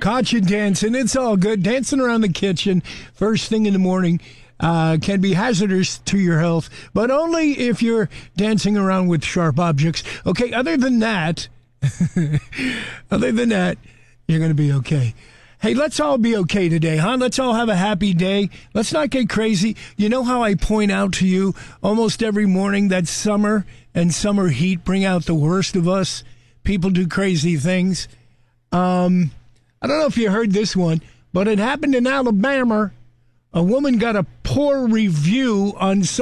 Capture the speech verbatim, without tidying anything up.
Caught you dancing. It's all good. Dancing around the kitchen first thing in the morning uh, can be hazardous to your health, but only if you're dancing around with sharp objects. Okay, other than that, other than that, you're going to be okay. Hey, let's all be okay today, huh? Let's all have a happy day. Let's not get crazy. You know how I point out to you almost every morning that summer and summer heat bring out the worst of us? People do crazy things. Um, I don't know if you heard this one, but it happened in Alabama. A woman got a poor review on